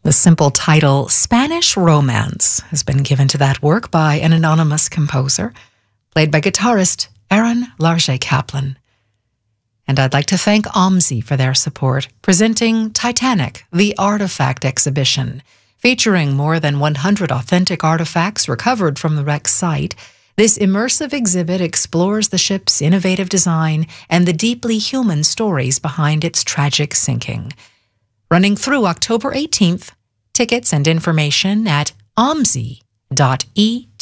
The simple title, Spanish Romance, has been given to that work by an anonymous composer, played by guitarist Aaron Large Kaplan. And I'd like to thank OMSI for their support, presenting Titanic, the Artifact Exhibition, featuring more than 100 authentic artifacts recovered from the wreck site. This immersive exhibit explores the ship's innovative design and the deeply human stories behind its tragic sinking. Running through October 18th, tickets and information at omsi.et.